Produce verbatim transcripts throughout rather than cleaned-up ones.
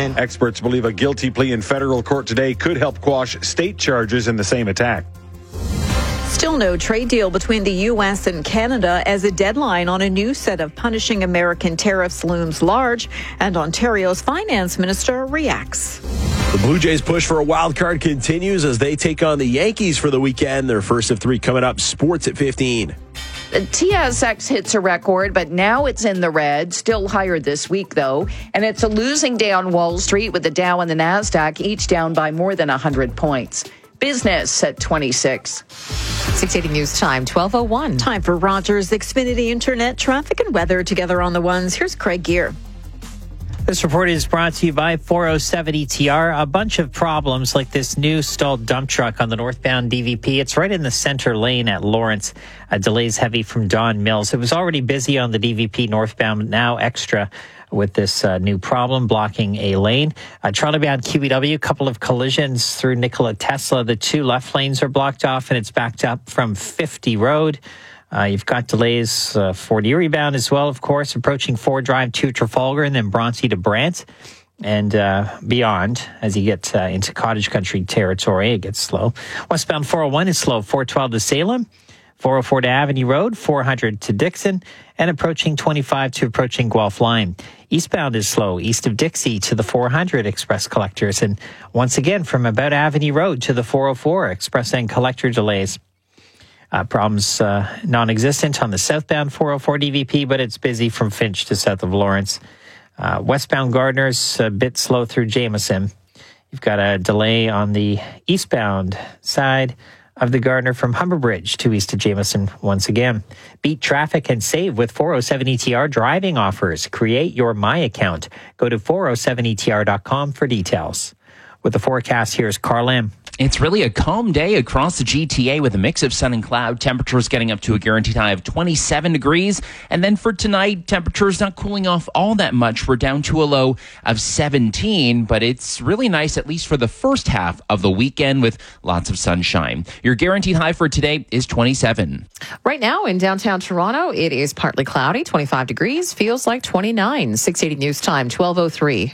happening. Experts believe a guilty plea in federal court today could help quash state charges in the same attack. Still no trade deal between the U S and Canada as a deadline on a new set of punishing American tariffs looms large, and Ontario's finance minister reacts. The Blue Jays' push for a wild card continues as they take on the Yankees for the weekend. Their first of three coming up. Sports at fifteen. T S X hits a record, but now it's in the red, still higher this week, though. And it's a losing day on Wall Street with the Dow and the NASDAQ each down by more than one hundred points. Business at twenty-six. six eighty News Time, twelve oh one. Time for Rogers Xfinity Internet traffic and weather together on the ones. Here's Craig Gear. This report is brought to you by four oh seven E T R. A bunch of problems like this new stalled dump truck on the northbound D V P. It's right in the center lane at Lawrence. Uh, delays heavy from Don Mills. It was already busy on the D V P northbound, now extra with this uh, new problem blocking a lane. Uh, Toronto-bound Q E W, a couple of collisions through Nikola Tesla. The two left lanes are blocked off and it's backed up from fifty Road. Uh, you've got delays uh, for the Erie bound as well, of course, approaching Ford Drive to Trafalgar and then Bronte to Brant and uh, beyond. As you get uh, into cottage country territory, it gets slow. Westbound four oh one is slow, four twelve to Salem, four oh four to Avenue Road, four hundred to Dixon, and approaching twenty-five to approaching Guelph Line. Eastbound is slow, east of Dixie to the four hundred express collectors. And once again, from about Avenue Road to the four oh four, express and collector delays. Uh, problems uh, non-existent on the southbound four oh four D V P, but it's busy from Finch to south of Lawrence. Uh, westbound Gardner's a bit slow through Jameson. You've got a delay on the eastbound side of the Gardner from Humber Bridge to east of Jameson once again. Beat traffic and save with four oh seven E T R driving offers. Create your My Account. Go to four oh seven E T R dot com for details. With the forecast, here's Carl Lim. It's really a calm day across the G T A with a mix of sun and cloud. Temperatures getting up to a guaranteed high of twenty-seven degrees. And then for tonight, temperatures not cooling off all that much. We're down to a low of seventeen, but it's really nice, at least for the first half of the weekend with lots of sunshine. Your guaranteed high for today is twenty-seven. Right now in downtown Toronto, it is partly cloudy, twenty-five degrees, feels like twenty-nine. six eighty News Time, twelve oh three.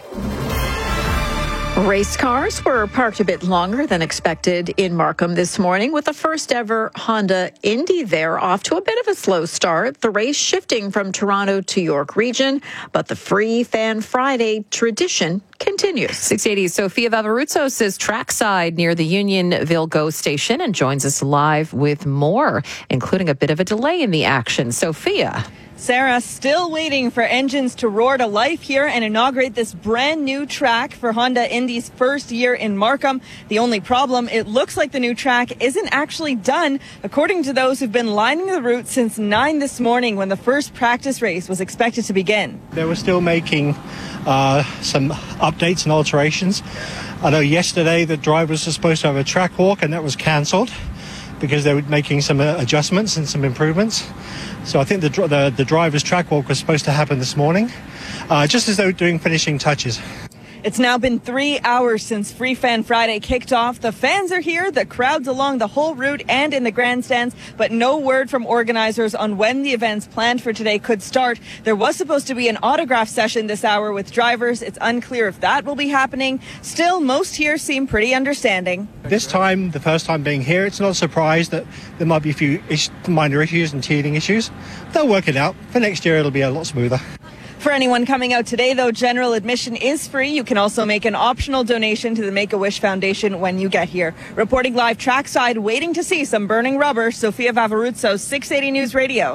Race cars were parked a bit longer than expected in Markham this morning with the first ever Honda Indy there off to a bit of a slow start. The race shifting from Toronto to York Region, but the Free Fan Friday tradition continues. six eighty Sophia Vavaruzos is trackside near the Unionville GO station and joins us live with more, including a bit of a delay in the action. Sophia. Sarah, still waiting for engines to roar to life here and inaugurate this brand new track for Honda Indy's first year in Markham. The only problem, it looks like the new track isn't actually done, according to those who've been lining the route since nine this morning when the first practice race was expected to begin. They were still making uh, some updates and alterations. I know yesterday the drivers were supposed to have a track walk and that was cancelled because they were making some uh, adjustments and some improvements. So I think the, the, the driver's track walk was supposed to happen this morning, uh, just as they were doing finishing touches. It's now been three hours since Free Fan Friday kicked off. The fans are here, the crowds along the whole route and in the grandstands, but no word from organizers on when the events planned for today could start. There was supposed to be an autograph session this hour with drivers. It's unclear if that will be happening. Still, most here seem pretty understanding. This time, the first time being here, it's not a surprise that there might be a few ish- minor issues and teething issues. They'll work it out. For next year, it'll be a lot smoother. For anyone coming out today, though, general admission is free. You can also make an optional donation to the Make-A-Wish Foundation when you get here. Reporting live trackside, waiting to see some burning rubber, Sophia Vavaruzos, six eighty News Radio.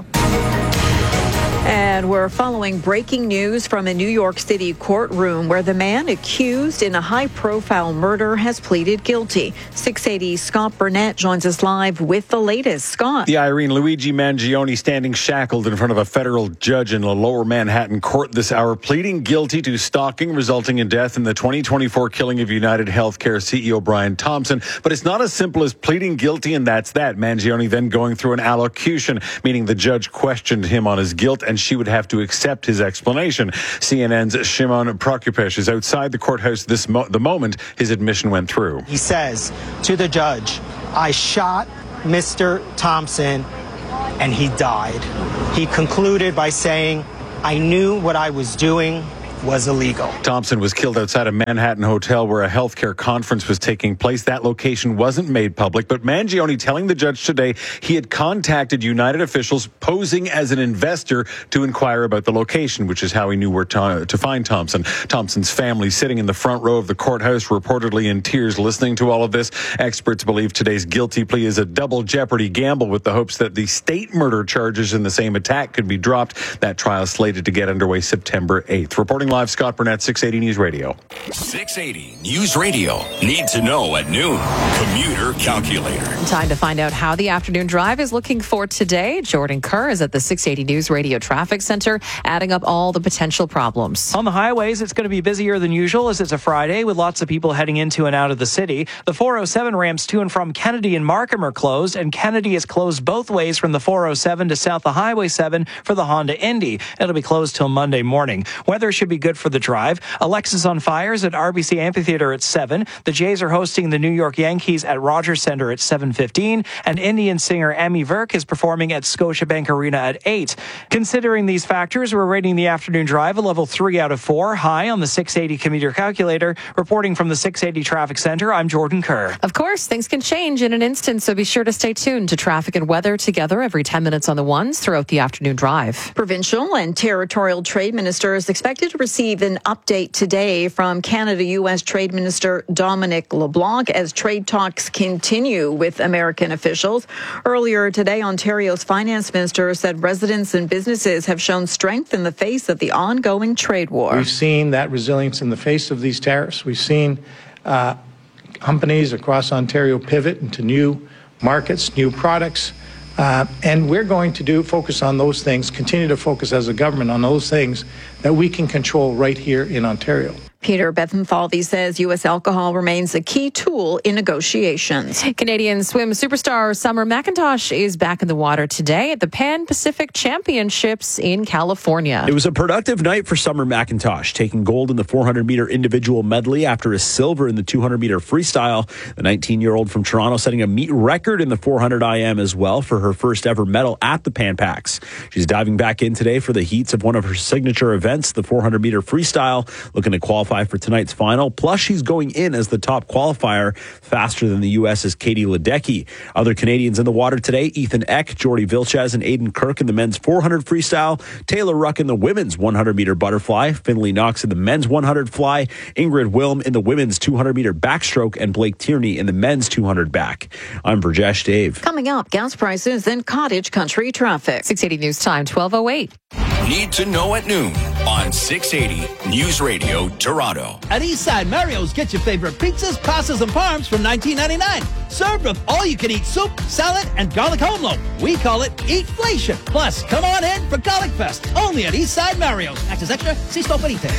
And we're following breaking news from a New York City courtroom where the man accused in a high-profile murder has pleaded guilty. six eighty Scott Burnett joins us live with the latest. Scott. The Irene Luigi Mangione standing shackled in front of a federal judge in a lower Manhattan court this hour, pleading guilty to stalking resulting in death in the twenty twenty-four killing of United Healthcare C E O Brian Thompson. But it's not as simple as pleading guilty and that's that. Mangione then going through an allocution, meaning the judge questioned him on his guilt and she would have to accept his explanation. C N N's Shimon Prokupecz is outside the courthouse this mo- the moment his admission went through. He says to the judge, I shot Mister Thompson and he died. He concluded by saying, I knew what I was doing was illegal. Thompson was killed outside a Manhattan hotel where a healthcare conference was taking place. That location wasn't made public, but Mangione telling the judge today he had contacted United officials posing as an investor to inquire about the location, which is how he knew where to, to find Thompson. Thompson's family sitting in the front row of the courthouse, reportedly in tears, listening to all of this. Experts believe today's guilty plea is a double jeopardy gamble with the hopes that the state murder charges in the same attack could be dropped. That trial is slated to get underway September eighth. Reporting live, Scott Burnett, six eighty News Radio. six eighty News Radio. Need to know at noon. Commuter calculator. Time to find out how the afternoon drive is looking for today. Jordan Kerr is at the six eighty News Radio Traffic Center, adding up all the potential problems. On the highways, it's going to be busier than usual as it's a Friday with lots of people heading into and out of the city. The four oh seven ramps to and from Kennedy and Markham are closed, and Kennedy is closed both ways from the four oh seven to south of Highway seven for the Honda Indy. It'll be closed till Monday morning. Weather should be good for the drive. Alexis on fires at R B C Amphitheater at seven. The Jays are hosting the New York Yankees at Rogers Center at seven fifteen, and Indian singer Amy Verk is performing at Scotiabank Arena at eight. Considering these factors, we're rating the afternoon drive a level three out of four, high on the six eighty commuter calculator. Reporting from the six eighty Traffic Center, I'm Jordan Kerr. Of course, things can change in an instant, so be sure to stay tuned to traffic and weather together every ten minutes on the ones throughout the afternoon drive. Provincial and territorial trade ministers expected to receive an update today from Canada-U S Trade Minister Dominic LeBlanc as trade talks continue with American officials. Earlier today, Ontario's finance minister said residents and businesses have shown strength in the face of the ongoing trade war. We've seen that resilience in the face of these tariffs. We've seen uh, companies across Ontario pivot into new markets, new products. Uh, and we're going to do focus on those things, continue to focus as a government on those things that we can control right here in Ontario. Peter Bethlenfalvy says U S alcohol remains a key tool in negotiations. Canadian swim superstar Summer McIntosh is back in the water today at the Pan Pacific Championships in California. It was a productive night for Summer McIntosh, taking gold in the four hundred meter individual medley after a silver in the two hundred meter freestyle. The nineteen-year-old from Toronto setting a meet record in the four hundred I M as well for her first ever medal at the Pan Pacs. She's diving back in today for the heats of one of her signature events, the four hundred meter freestyle, looking to qualify for tonight's final. Plus, she's going in as the top qualifier, faster than the U S's Katie Ledecky. Other Canadians in the water today, Ethan Eck, Jordy Vilches, and Aiden Kirk in the men's four hundred freestyle, Taylor Ruck in the women's one hundred meter butterfly, Finley Knox in the men's one hundred fly, Ingrid Wilm in the women's two hundred meter backstroke, and Blake Tierney in the men's two hundred back. I'm Burjesh Dave. Coming up, gas prices and cottage country traffic. six eighty News Time, twelve oh eight. Need to know at noon on six eighty News Radio Toronto. At Eastside Mario's, get your favorite pizzas, pastas, and parms from nineteen ninety-nine. Served with all-you-can-eat soup, salad, and garlic home loaf. We call it Eatflation. Plus, come on in for Garlic Fest. Only at Eastside Mario's. Access extra. See store for details.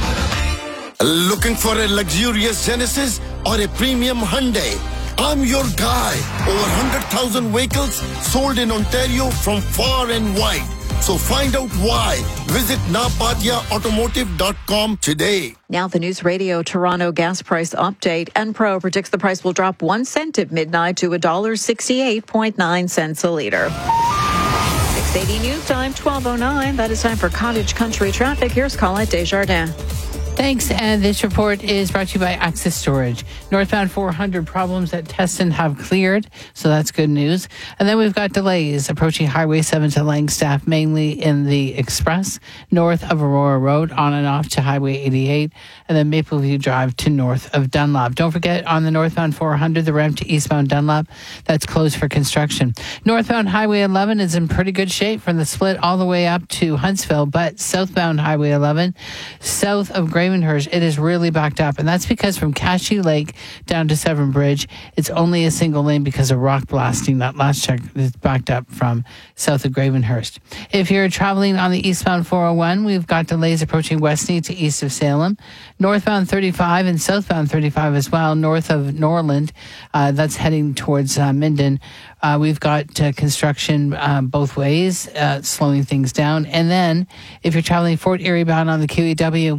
Looking for a luxurious Genesis or a premium Hyundai? I'm your guy. Over one hundred thousand vehicles sold in Ontario from far and wide. So find out why. Visit napatia automotive dot com today. Now the News Radio Toronto gas price update. Enpro predicts the price will drop one cent at midnight to one dollar sixty-eight point nine cents a liter. six eighty News Time, twelve oh nine. That is time for cottage country traffic. Here's Colette Desjardins. Thanks, and this report is brought to you by Access Storage. Northbound four hundred problems at Teston have cleared, so that's good news. And then we've got delays approaching Highway seven to Langstaff, mainly in the Express, north of Aurora Road, on and off to Highway eighty-eight, and then Mapleview Drive to north of Dunlop. Don't forget, on the northbound four hundred, the ramp to eastbound Dunlop, that's closed for construction. Northbound Highway eleven is in pretty good shape from the split all the way up to Huntsville, but southbound Highway eleven, south of Gravenhurst, it is really backed up, and that's because from Cashew Lake down to Severn Bridge, it's only a single lane because of rock blasting. That last check is backed up from south of Gravenhurst. If you're traveling on the eastbound four oh one, we've got delays approaching Westney to east of Salem. Northbound thirty-five and southbound thirty-five as well, north of Norland. Uh, that's heading towards uh, Minden. Uh, we've got uh, construction uh, both ways, uh, slowing things down. And then if you're traveling Fort Erie bound on the Q E W, it's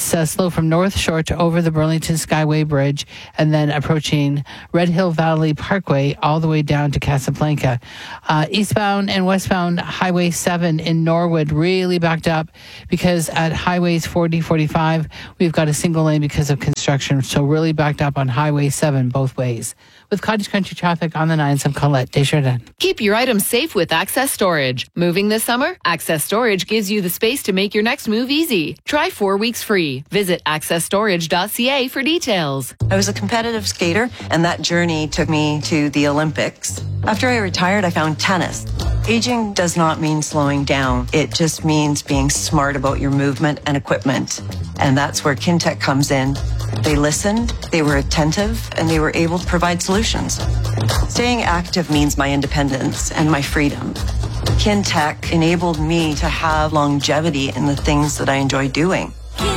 it's uh, slow from North Shore to over the Burlington Skyway Bridge and then approaching Red Hill Valley Parkway all the way down to Casablanca. Uh, eastbound and westbound Highway seven in Norwood really backed up because at highways forty, forty-five, we've got a single lane because of construction. So really backed up on Highway seven both ways. With Cottage Country traffic on the nines, I'm Colette Desjardins. Keep your items safe with Access Storage. Moving this summer? Access Storage gives you the space to make your next move easy. Try four weeks free. Visit access storage dot c a for details. I was a competitive skater, and that journey took me to the Olympics. After I retired, I found tennis. Aging does not mean slowing down. It just means being smart about your movement and equipment. And that's where Kintec comes in. They listened, they were attentive, and they were able to provide solutions. Staying active means my independence and my freedom. Kintec enabled me to have longevity in the things that I enjoy doing.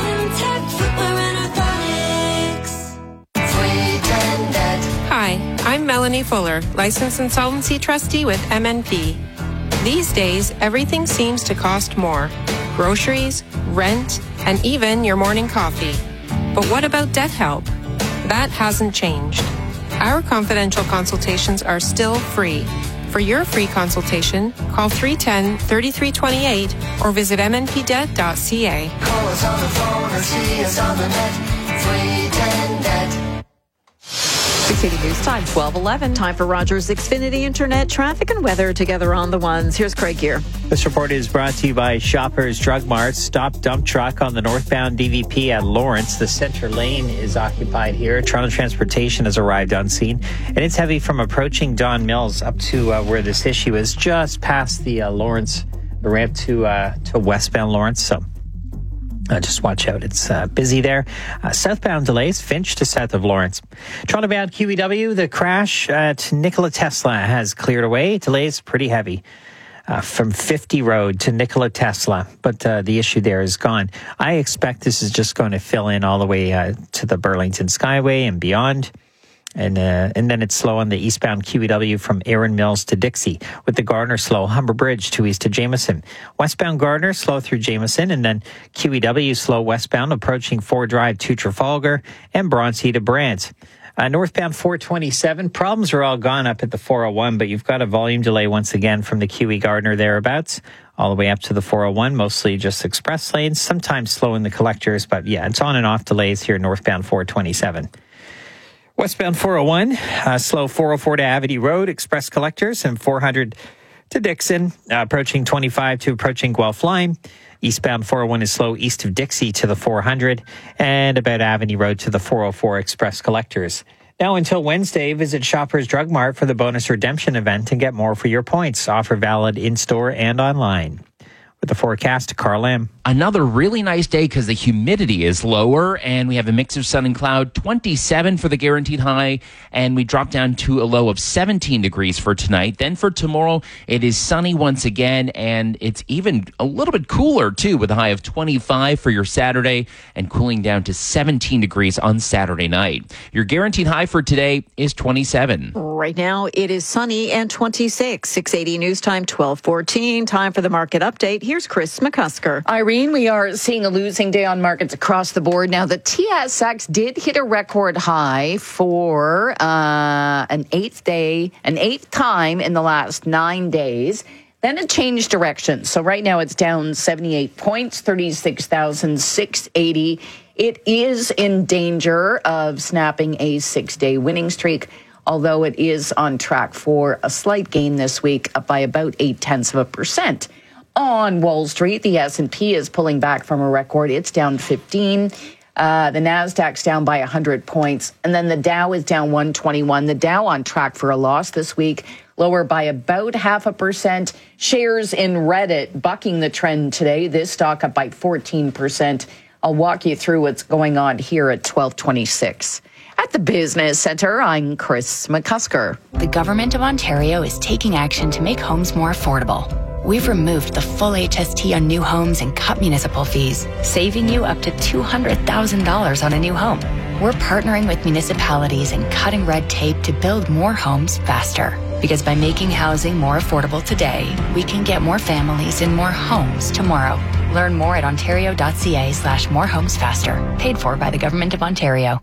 Hi, I'm Melanie Fuller, licensed insolvency trustee with M N P. These days, everything seems to cost more. Groceries, rent, and even your morning coffee. But what about debt help? That hasn't changed. Our confidential consultations are still free. For your free consultation, call three one zero, three three two eight or visit m n p debt dot c a. Call us on the phone or see us on the net. three ten net. six eighty News Time, twelve eleven. Time for Rogers Xfinity Internet traffic and weather together on the ones. Here's Craig Gear. This report is brought to you by Shoppers Drug Mart. Stop dump truck on the northbound D V P at Lawrence. The center lane is occupied here. Toronto Transportation has arrived on scene, and it's heavy from approaching Don Mills up to uh, where this issue is, just past the uh, Lawrence, the ramp to uh, to westbound Lawrence. So Uh, just watch out. It's uh, busy there. Uh, southbound delays, Finch to south of Lawrence. Toronto-bound Q E W, the crash at Nikola Tesla has cleared away. Delays pretty heavy uh, from fifty Road to Nikola Tesla, but uh, the issue there is gone. I expect this is just going to fill in all the way uh, to the Burlington Skyway and beyond. And uh, and then it's slow on the eastbound Q E W from Erin Mills to Dixie, with the Gardner slow Humber Bridge to east to Jameson. Westbound Gardner slow through Jameson, and then Q E W slow westbound approaching Ford Drive to Trafalgar and Bronte to Brant. Uh, northbound four twenty-seven, problems are all gone up at the four oh one, but you've got a volume delay once again from the Q E Gardner thereabouts all the way up to the four oh one, mostly just express lanes, sometimes slow in the collectors, but yeah, it's on and off delays here northbound four twenty-seven. Westbound four oh one, uh, slow four oh four to Avity Road, express collectors, and four hundred to Dixon, uh, approaching twenty-five to approaching Guelph Line. Eastbound four oh one is slow east of Dixie to the four hundred, and about Avity Road to the four oh four express collectors. Now until Wednesday, visit Shoppers Drug Mart for the bonus redemption event and get more for your points. Offer valid in-store and online. With the forecast, Carl Lamb. Another really nice day because the humidity is lower and we have a mix of sun and cloud. twenty-seven for the guaranteed high, and we drop down to a low of seventeen degrees for tonight. Then for tomorrow, it is sunny once again, and it's even a little bit cooler too, with a high of twenty-five for your Saturday and cooling down to seventeen degrees on Saturday night. Your guaranteed high for today is twenty-seven. Right now, it is sunny and twenty-six. six eighty News Time, twelve fourteen. Time for the market update. Here's Chris McCusker. Irene, we are seeing a losing day on markets across the board. Now, the T S X did hit a record high for uh, an eighth day, an eighth time in the last nine days. Then it changed direction. So right now it's down seventy-eight points, thirty-six thousand six hundred eighty. It is in danger of snapping a six-day winning streak, although it is on track for a slight gain this week, up by about eight tenths of a percent. On Wall Street, the S and P is pulling back from a record. It's down fifteen. Uh, the Nasdaq's down by one hundred points. And then the Dow is down one twenty-one. The Dow on track for a loss this week, lower by about half a percent. Shares in Reddit bucking the trend today. This stock up by fourteen percent. I'll walk you through what's going on here at twelve twenty-six. At the Business Center, I'm Chris McCusker. The Government of Ontario is taking action to make homes more affordable. We've removed the full H S T on new homes and cut municipal fees, saving you up to two hundred thousand dollars on a new home. We're partnering with municipalities and cutting red tape to build more homes faster. Because by making housing more affordable today, we can get more families in more homes tomorrow. Learn more at ontario.ca slash more homes faster. Paid for by the Government of Ontario.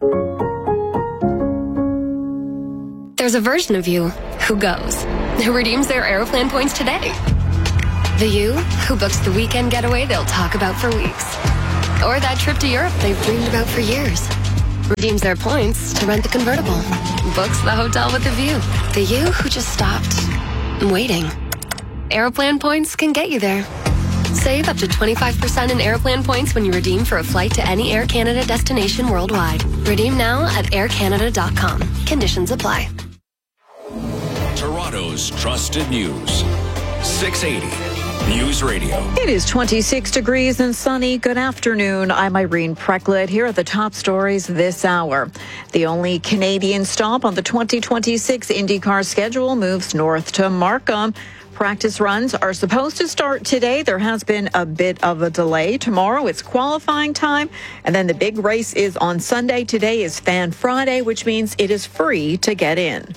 There's a version of you who goes, who redeems their Aeroplan points today. The you who books the weekend getaway they'll talk about for weeks. Or that trip to Europe they've dreamed about for years. Redeems their points to rent the convertible. Books the hotel with the view. The you who just stopped waiting. Aeroplan points can get you there. Save up to twenty-five percent in Aeroplan points when you redeem for a flight to any Air Canada destination worldwide. Redeem now at air canada dot com. Conditions apply. Toronto's trusted news. six eighty News Radio. It is twenty-six degrees and sunny. Good afternoon. I'm Irene Precklett. Here are the top stories this hour. The only Canadian stop on the twenty twenty-six IndyCar schedule moves north to Markham. Practice runs are supposed to start today. There has been a bit of a delay. Tomorrow it's qualifying time, and then the big race is on Sunday. Today is Fan Friday, which means it is free to get in.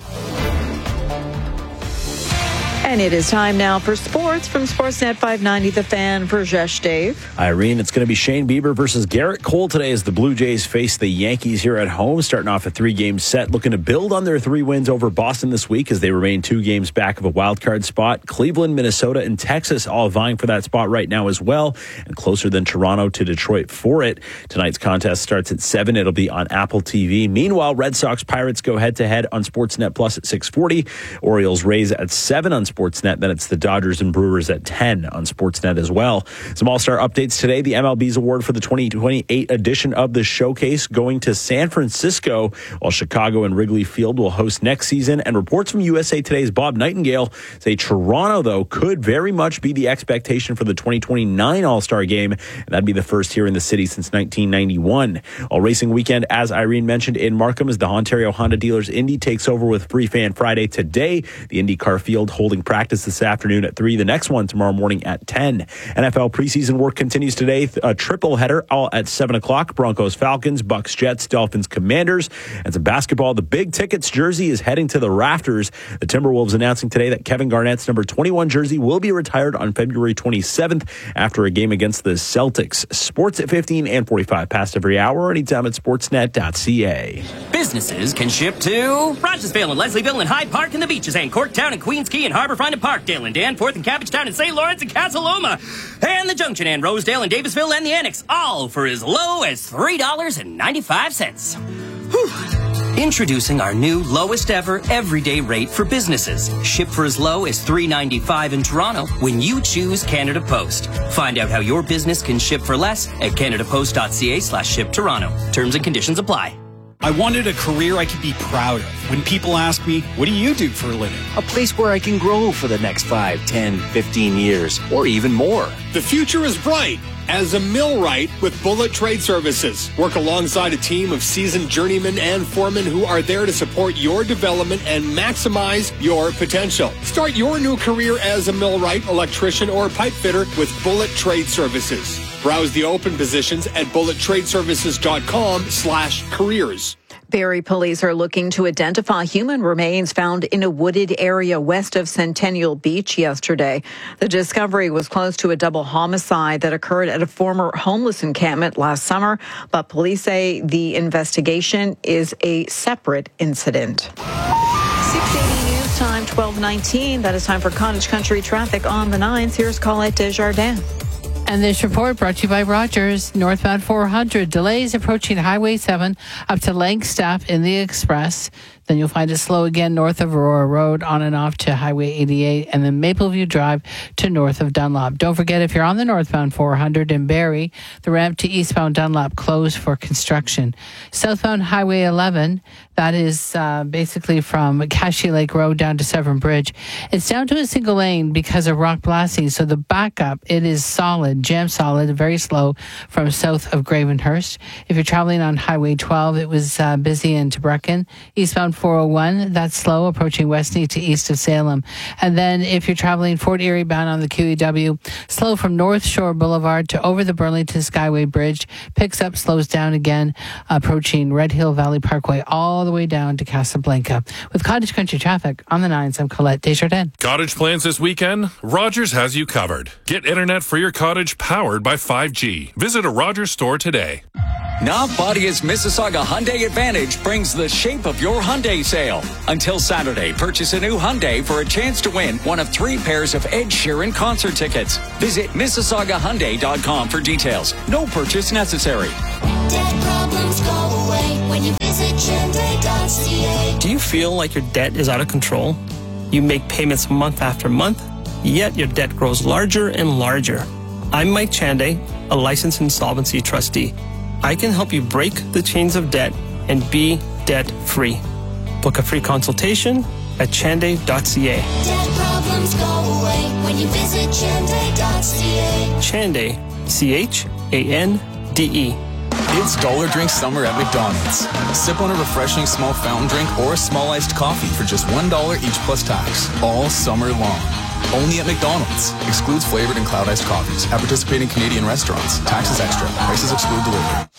And it is time now for sports from Sportsnet five ninety, The Fan. For Jesh Dave. Irene, it's going to be Shane Bieber versus Garrett Cole today as the Blue Jays face the Yankees here at home, starting off a three-game set, looking to build on their three wins over Boston this week as they remain two games back of a wild card spot. Cleveland, Minnesota, and Texas all vying for that spot right now as well, and closer than Toronto to Detroit for it. Tonight's contest starts at seven. It'll be on Apple T V. Meanwhile, Red Sox Pirates go head-to-head on Sportsnet Plus at six forty. Orioles Rays at seven on Sportsnet. Then it's the Dodgers and Brewers at ten on Sportsnet as well. Some All-Star updates today. The M L B's award for the twenty twenty-eight edition of the Showcase going to San Francisco, while Chicago and Wrigley Field will host next season. And reports from U S A Today's Bob Nightingale say Toronto, though, could very much be the expectation for the twenty twenty-nine All-Star Game. And that'd be the first here in the city since nineteen ninety-one. All racing weekend, as Irene mentioned, in Markham as the Ontario Honda Dealers Indy takes over with Free Fan Friday today. The IndyCar field holding practice this afternoon at three. The next one tomorrow morning at ten. N F L preseason work continues today. A triple header all at seven o'clock. Broncos, Falcons, Bucks, Jets, Dolphins, Commanders. And some basketball. The Big Tickets jersey is heading to the rafters. The Timberwolves announcing today that Kevin Garnett's number twenty-one jersey will be retired on February twenty-seventh after a game against the Celtics. Sports at fifteen and forty-five past every hour. Anytime at sportsnet dot c a. Businesses can ship to Rogersville and Leslieville and Hyde Park and the Beaches and Corktown and Queens Quay and Harbourfront and Parkdale and Danforth and Cabbagetown and Saint Lawrence and Casa Loma and the Junction and Rosedale and Davisville and the Annex, all for as low as three dollars and ninety-five cents. Whew. Introducing our new lowest ever everyday rate for businesses. Ship for as low as three dollars and ninety-five cents in Toronto when you choose Canada Post. Find out how your business can ship for less at canadapost.ca slash ship Toronto. Terms and conditions apply. I wanted a career I could be proud of. When people ask me, what do you do for a living? A place where I can grow for the next five, ten, fifteen years, or even more. The future is bright as a millwright with Bullet Trade Services. Work alongside a team of seasoned journeymen and foremen who are there to support your development and maximize your potential. Start your new career as a millwright, electrician, or pipe fitter with Bullet Trade Services. Browse the open positions at bullet trade services dot com slash careers. Barrie police are looking to identify human remains found in a wooded area west of Centennial Beach yesterday. The discovery was close to a double homicide that occurred at a former homeless encampment last summer, but police say the investigation is a separate incident. six eighty News Time, twelve nineteen. That is time for Cottage Country traffic on the nines. Here's Colette Desjardins. And this report brought to you by Rogers. Northbound four hundred, delays approaching Highway seven up to Langstaff in the Express. Then you'll find it slow again north of Aurora Road on and off to Highway eighty-eight and then Mapleview Drive to north of Dunlop. Don't forget, if you're on the northbound four hundred in Barrie, the ramp to eastbound Dunlop closed for construction. Southbound Highway eleven, that is uh, basically from Cashy Lake Road down to Severn Bridge. It's down to a single lane because of rock blasting, so the backup, it is solid, jam solid, very slow from south of Gravenhurst. If you're traveling on Highway twelve, it was uh, busy in Tebreckan. Eastbound four oh one, that's slow, approaching Westney to east of Salem. And then if you're traveling Fort Erie bound on the Q E W, slow from North Shore Boulevard to over the Burlington Skyway Bridge, picks up, slows down again, approaching Red Hill Valley Parkway all the way down to Casablanca. With Cottage Country traffic on the nines, I'm Colette Desjardins. Cottage plans this weekend? Rogers has you covered. Get internet for your cottage storage powered by five G. Visit a Rogers store today. Nav Bodia's Mississauga Hyundai Advantage brings the shape of your Hyundai sale. Until Saturday, purchase a new Hyundai for a chance to win one of three pairs of Ed Sheeran concert tickets. Visit Mississauga Hyundai dot com for details. No purchase necessary. Debt problems go away when you visit Chandray dot C A. Do you feel like your debt is out of control? You make payments month after month, yet your debt grows larger and larger. I'm Mike Chanday, a licensed insolvency trustee. I can help you break the chains of debt and be debt-free. Book a free consultation at Chanday dot C A. Debt problems go away when you visit Chandray dot C A. Chanday, C H A N D E. It's Dollar Drink Summer at McDonald's. Sip on a refreshing small fountain drink or a small iced coffee for just one dollar each plus tax, all summer long. Only at McDonald's. Excludes flavored and cloud iced coffees. At participating Canadian restaurants. Taxes extra. Prices exclude delivery.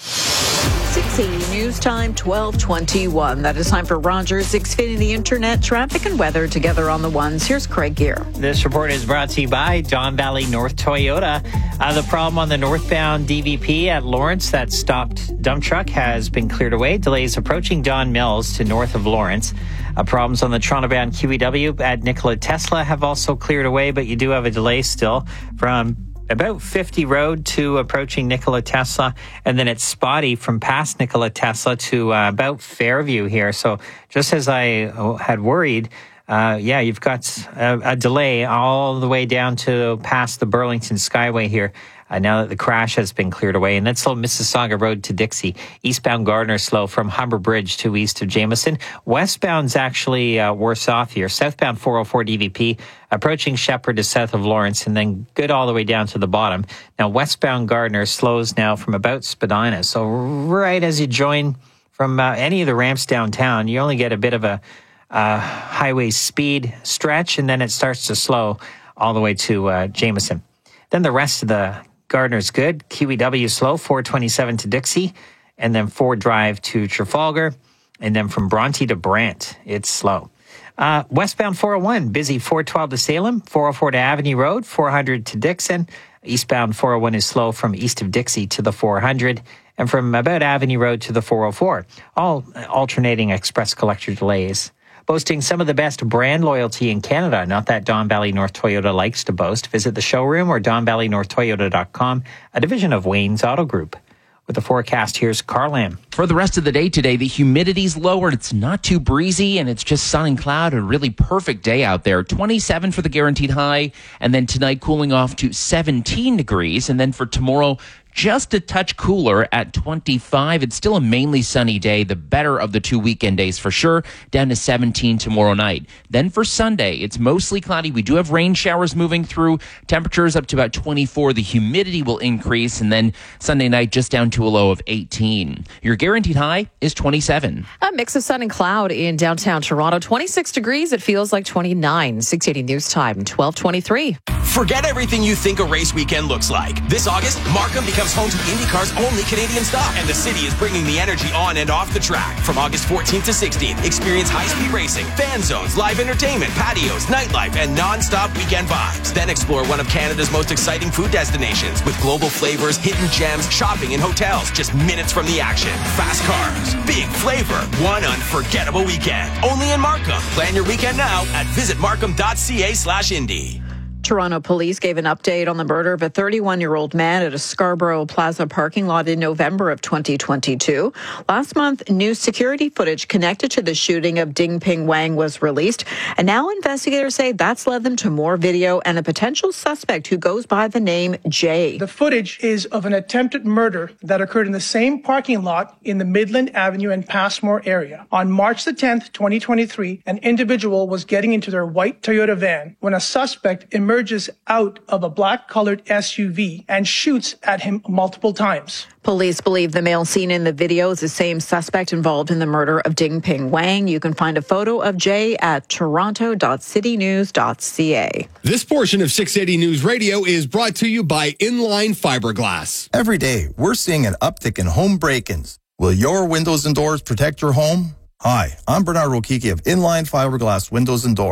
six eighty News Time, twelve twenty-one. That is time for Rogers Xfinity Internet traffic and weather together on the ones. Here's Craig Gear. This report is brought to you by Don Valley North Toyota. Uh, the problem on the northbound D V P at Lawrence, that stopped dump truck, has been cleared away. Delays approaching Don Mills to north of Lawrence. Uh, problems on the Toronto-bound Q E W at Nikola Tesla have also cleared away, but you do have a delay still from about fifty Road to approaching Nikola Tesla, and then it's spotty from past Nikola Tesla to uh, about Fairview here. So just as I had worried, uh, yeah, you've got a, a delay all the way down to past the Burlington Skyway here. Uh, now that the crash has been cleared away. And that's slow Mississauga Road to Dixie. Eastbound Gardner slow from Humber Bridge to east of Jameson. Westbound's actually uh, worse off here. Southbound four oh four D V P approaching Shepherd to south of Lawrence, and then good all the way down to the bottom. Now westbound Gardner slows now from about Spadina. So right as you join from uh, any of the ramps downtown, you only get a bit of a uh, highway speed stretch, and then it starts to slow all the way to uh, Jameson. Then the rest of the Gardner's good. Q E W slow, four twenty-seven to Dixie, and then Ford Drive to Trafalgar, and then from Bronte to Brant, it's slow. Uh, westbound four oh one, busy four twelve to Salem, four oh four to Avenue Road, four hundred to Dixon. Eastbound four oh one is slow from east of Dixie to the four hundred, and from about Avenue Road to the four oh four. All alternating express collector delays. Boasting some of the best brand loyalty in Canada, not that Don Valley North Toyota likes to boast. Visit the showroom or don valley north toyota dot com, a division of Wayne's Auto Group. With the forecast, here's Carl Lamb. For the rest of the day today, the humidity's lower. It's not too breezy, and it's just sun and cloud. A really perfect day out there. twenty-seven for the guaranteed high, and then tonight cooling off to seventeen degrees. And then for tomorrow, just a touch cooler at twenty-five. It's still a mainly sunny day, the better of the two weekend days for sure, down to seventeen tomorrow night. Then for Sunday, it's mostly cloudy. We do have rain showers moving through, temperatures up to about twenty-four. The humidity will increase, and then Sunday night just down to a low of eighteen. Your guaranteed high is twenty-seven. A mix of sun and cloud in downtown Toronto. twenty-six degrees. It feels like twenty-nine. six eighty News Time, twelve twenty-three. Forget everything you think a race weekend looks like. This August, Markham becomes home to IndyCar's only Canadian stop, and the city is bringing the energy on and off the track. From August fourteenth to sixteenth, experience high-speed racing, fan zones, live entertainment, patios, nightlife, and non-stop weekend vibes. Then explore one of Canada's most exciting food destinations with global flavors, hidden gems, shopping, and hotels just minutes from the action. Fast cars, big flavor, one unforgettable weekend. Only in Markham. Plan your weekend now at visit markham dot c a slash indy. Toronto police gave an update on the murder of a thirty-one-year-old man at a Scarborough Plaza parking lot in November of twenty twenty-two. Last month, new security footage connected to the shooting of Ding Ping Wang was released, and now investigators say that's led them to more video and a potential suspect who goes by the name Jay. The footage is of an attempted murder that occurred in the same parking lot in the Midland Avenue and Passmore area. On March the tenth, twenty twenty-three, an individual was getting into their white Toyota van when a suspect emerged emerges out of a black-colored S U V and shoots at him multiple times. Police believe the male seen in the video is the same suspect involved in the murder of Ding Ping Wang. You can find a photo of Jay at toronto dot city news dot c a. This portion of six eighty News Radio is brought to you by Inline Fiberglass. Every day, we're seeing an uptick in home break-ins. Will your windows and doors protect your home? Hi, I'm Bernard Rokiki of Inline Fiberglass Windows and Doors.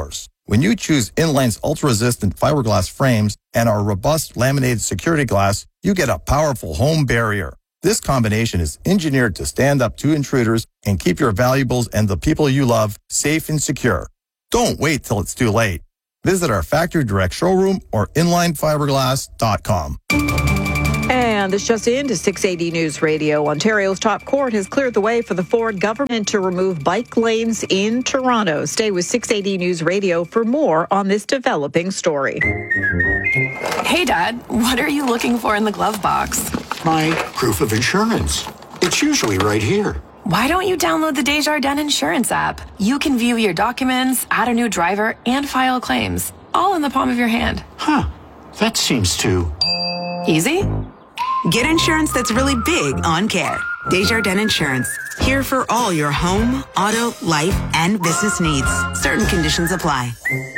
When you choose Inline's ultra-resistant fiberglass frames and our robust laminated security glass, you get a powerful home barrier. This combination is engineered to stand up to intruders and keep your valuables and the people you love safe and secure. Don't wait till it's too late. Visit our factory direct showroom or inline fiberglass dot com. And this just in to six eighty News Radio. Ontario's top court has cleared the way for the Ford government to remove bike lanes in Toronto. Stay with six eighty News Radio for more on this developing story. Hey, Dad, what are you looking for in the glove box? My proof of insurance. It's usually right here. Why don't you download the Desjardins Insurance app? You can view your documents, add a new driver, and file claims, all in the palm of your hand. Huh. That seems too... easy? Get insurance that's really big on care. Desjardins Insurance. Here for all your home, auto, life, and business needs. Certain conditions apply.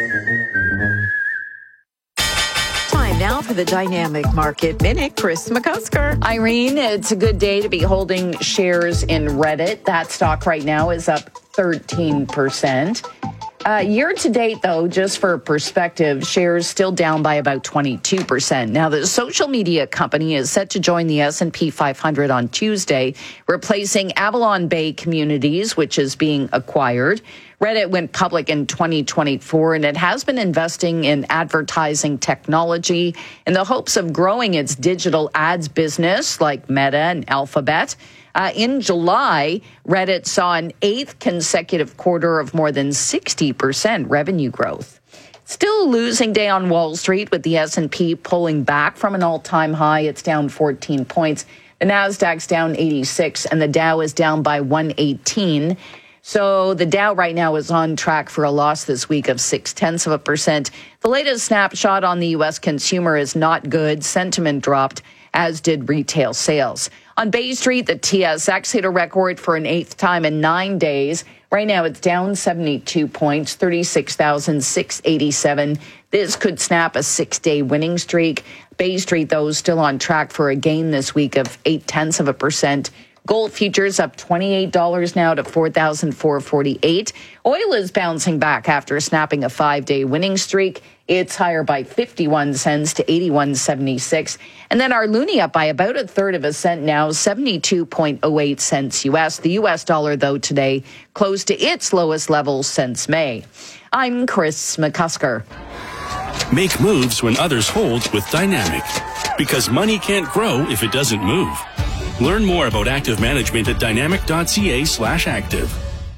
Time now for the Dynamic Market Minute. Chris McCusker. Irene, it's a good day to be holding shares in Reddit. That stock right now is up thirteen percent. Uh, year to date, though, just for perspective, shares still down by about twenty-two percent. Now, the social media company is set to join the S and P five hundred on Tuesday, replacing Avalon Bay Communities, which is being acquired. Reddit went public in twenty twenty-four, and it has been investing in advertising technology in the hopes of growing its digital ads business like Meta and Alphabet. Uh, in July, Reddit saw an eighth consecutive quarter of more than sixty percent revenue growth. Still a losing day on Wall Street with the S and P pulling back from an all-time high. It's down fourteen points. The Nasdaq's down eighty-six, and the Dow is down by one eighteen. So the Dow right now is on track for a loss this week of six-tenths of a percent. The latest snapshot on the U S consumer is not good. Sentiment dropped, as did retail sales. On Bay Street, the T S X hit a record for an eighth time in nine days. Right now, it's down seventy-two points, thirty-six thousand six hundred eighty-seven. This could snap a six-day winning streak. Bay Street, though, is still on track for a gain this week of eight-tenths of a percent. Gold futures up twenty-eight dollars now to four thousand four hundred forty-eight dollars. Oil is bouncing back after snapping a five-day winning streak. It's higher by fifty-one cents to eighty-one seventy-six. And then our loonie up by about a third of a cent now, seventy-two point oh eight cents U S. The U S dollar, though, today closed to its lowest level since May. I'm Chris McCusker. Make moves when others hold with Dynamic. Because money can't grow if it doesn't move. Learn more about active management at dynamic.ca slash active.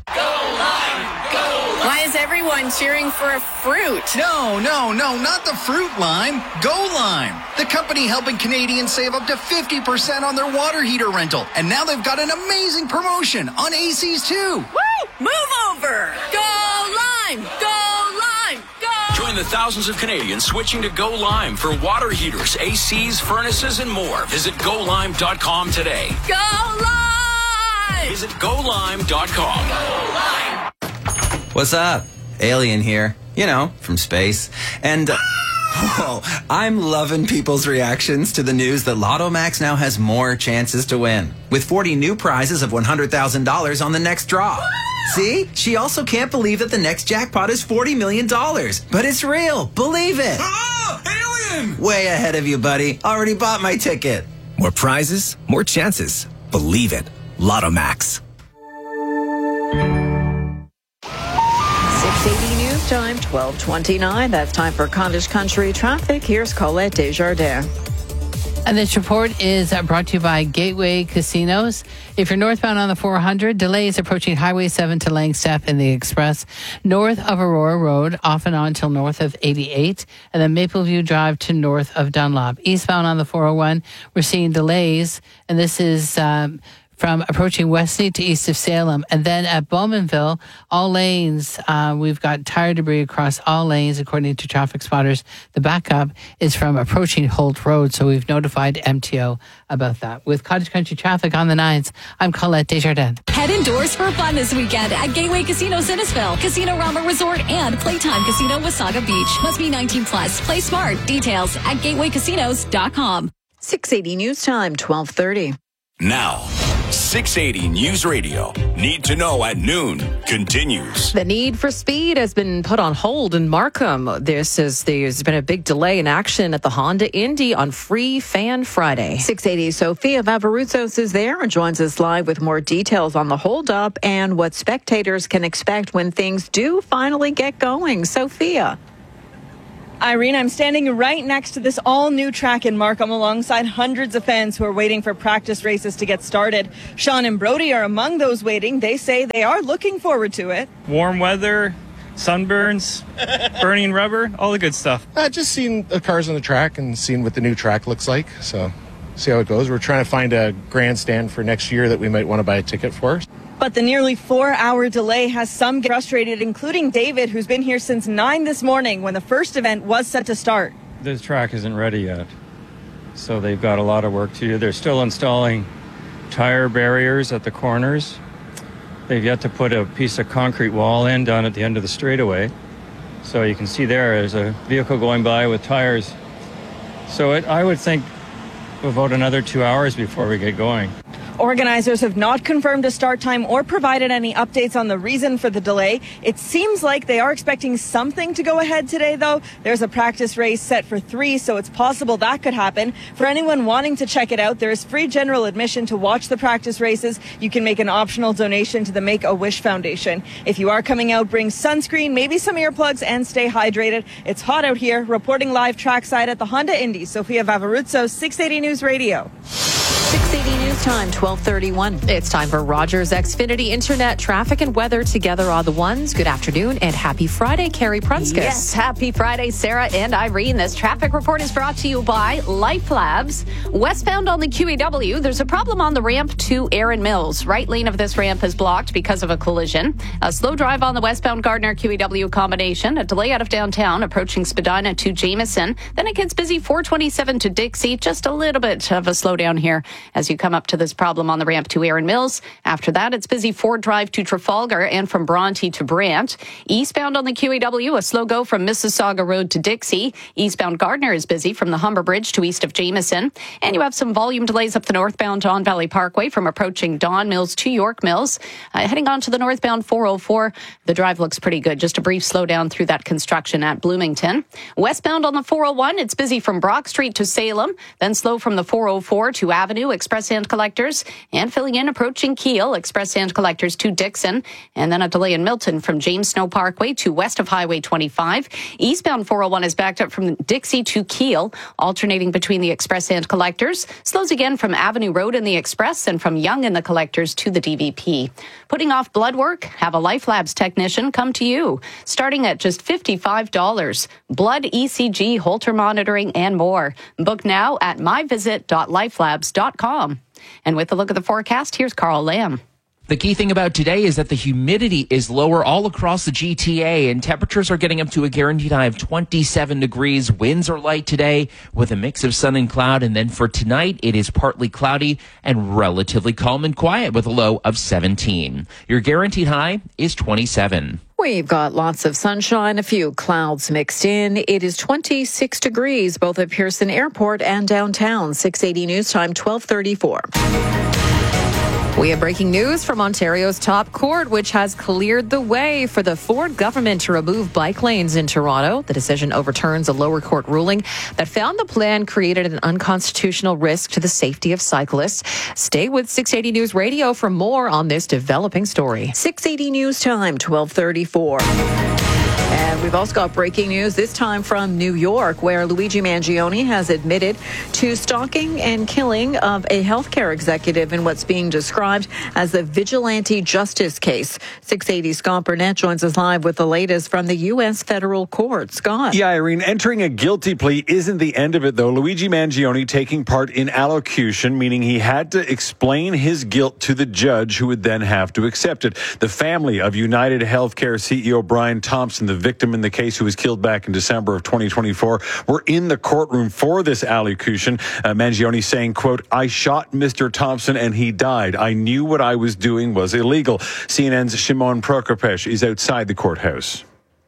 Why is everyone cheering for a fruit? No, no, no, not the fruit lime. Go Lime, the company helping Canadians save up to fifty percent on their water heater rental. And now they've got an amazing promotion on A Cs too. Woo! Move over! Go Lime! Go Lime! Go! Join the thousands of Canadians switching to Go Lime for water heaters, A Cs, furnaces, and more. Visit go lime dot com today. Go Lime! Visit go lime dot com. Go Lime! What's up? Alien here. You know, from space. And, uh, whoa, I'm loving people's reactions to the news that Lotto Max now has more chances to win. With forty new prizes of one hundred thousand dollars on the next draw. See? She also can't believe that the next jackpot is forty million dollars. But it's real. Believe it. Oh, alien! Way ahead of you, buddy. Already bought my ticket. More prizes, more chances. Believe it. Lotto Max. six eighty News Time, twelve twenty-nine. That's time for Cottage Country Traffic. Here's Colette Desjardins. And this report is brought to you by Gateway Casinos. If you're northbound on the four hundred, delays approaching Highway seven to Langstaff in the Express, north of Aurora Road, off and on till north of eighty-eight, and then Mapleview Drive to north of Dunlop. Eastbound on the four oh one, we're seeing delays, and this is um, from approaching Westney to east of Salem. And then at Bowmanville, all lanes, uh, we've got tire debris across all lanes, according to traffic spotters. The backup is from approaching Holt Road, so we've notified M T O about that. With Cottage Country Traffic on the nines, I'm Colette Desjardins. Head indoors for fun this weekend at Gateway Casino Sinisville, Casino Rama Resort, and Playtime Casino Wasaga Beach. Must be nineteen plus. Play smart. Details at gateway casinos dot com. six eighty News Time, twelve thirty. Now, six eighty News Radio. Need to know at noon continues. The Need for Speed has been put on hold in Markham. This is there's been a big delay in action at the Honda Indy on Free Fan Friday. six eighty Sophia Vavaruzos is there and joins us live with more details on the holdup and what spectators can expect when things do finally get going. Sophia. Irene, I'm standing right next to this all-new track in Markham alongside hundreds of fans who are waiting for practice races to get started. Sean and Brody are among those waiting. They say they are looking forward to it. Warm weather, sunburns, burning rubber, all the good stuff. Uh, just seeing the cars on the track and seeing what the new track looks like. So see how it goes. We're trying to find a grandstand for next year that we might want to buy a ticket for. But the nearly four-hour delay has some frustrated, including David, who's been here since nine this morning when the first event was set to start. This track isn't ready yet, so they've got a lot of work to do. They're still installing tire barriers at the corners. They've yet to put a piece of concrete wall in down at the end of the straightaway. So you can see there, there's a vehicle going by with tires. So it, I would think about another two hours before we get going. Organizers have not confirmed a start time or provided any updates on the reason for the delay. It seems like they are expecting something to go ahead today, though. There's a practice race set for three, so it's possible that could happen. For anyone wanting to check it out, there is free general admission to watch the practice races. You can make an optional donation to the Make-A-Wish Foundation. If you are coming out, bring sunscreen, maybe some earplugs, and stay hydrated. It's hot out here. Reporting live trackside at the Honda Indy, Sophia Vavaruzzo, six eighty News Radio. six eighty News Time, twelve thirty-one. It's time for Rogers Xfinity Internet traffic and weather together are the ones. Good afternoon and happy Friday, Carrie Prunskis. Yes, happy Friday, Sarah and Irene. This traffic report is brought to you by Life Labs. Westbound on the Q E W, there's a problem on the ramp to Erin Mills. Right lane of this ramp is blocked because of a collision. A slow drive on the westbound Gardner Q E W combination. A delay out of downtown approaching Spadina to Jameson. Then it gets busy four twenty-seven to Dixie. Just a little bit of a slowdown here as you come up to this problem on the ramp to Erin Mills. After that, it's busy Ford Drive to Trafalgar and from Bronte to Brant. Eastbound on the Q E W, a slow go from Mississauga Road to Dixie. Eastbound Gardner is busy from the Humber Bridge to east of Jameson. And you have some volume delays up the northbound Don Valley Parkway from approaching Don Mills to York Mills. Uh, heading on to the northbound four oh four, the drive looks pretty good. Just a brief slowdown through that construction at Bloomington. Westbound on the four oh one, it's busy from Brock Street to Salem. Then slow from the four oh four to Avenue, Express Hand Collectors. And filling in approaching Kiel, Express Hand Collectors to Dixon. And then a delay in Milton from James Snow Parkway to west of Highway twenty-five. Eastbound four oh one is backed up from Dixie to Kiel, alternating between the Express Hand Collectors. Slows again from Avenue Road in the Express and from Young in the Collectors to the D V P. Putting off blood work? Have a Life Labs technician come to you. Starting at just fifty-five dollars. Blood, E C G, Holter monitoring, and more. Book now at my visit dot life labs dot com. And with a look at the forecast, here's Carl Lamb. The key thing about today is that the humidity is lower all across the G T A, and temperatures are getting up to a guaranteed high of twenty-seven degrees. Winds are light today with a mix of sun and cloud. And then for tonight, it is partly cloudy and relatively calm and quiet with a low of seventeen. Your guaranteed high is twenty-seven. We've got lots of sunshine, a few clouds mixed in. It is twenty-six degrees both at Pearson Airport and downtown. six eighty News Time, twelve thirty-four. We have breaking news from Ontario's top court, which has cleared the way for the Ford government to remove bike lanes in Toronto. The decision overturns a lower court ruling that found the plan created an unconstitutional risk to the safety of cyclists. Stay with six eighty News Radio for more on this developing story. six eighty News Time, twelve thirty-four. And we've also got breaking news, this time from New York, where Luigi Mangione has admitted to stalking and killing of a healthcare executive in what's being described as a vigilante justice case. six eighty Scott Burnett joins us live with the latest from the U S federal court. Scott. Yeah, Irene, entering a guilty plea isn't the end of it, though. Luigi Mangione taking part in allocution, meaning he had to explain his guilt to the judge, who would then have to accept it. The family of United Healthcare C E O Brian Thompson, the victim in the case who was killed back in December of twenty twenty-four, were in the courtroom for this allocution. Uh, Mangione saying, quote, "I shot Mister Thompson and he died. I knew what I was doing was illegal." C N N's Shimon Prokopech is outside the courthouse.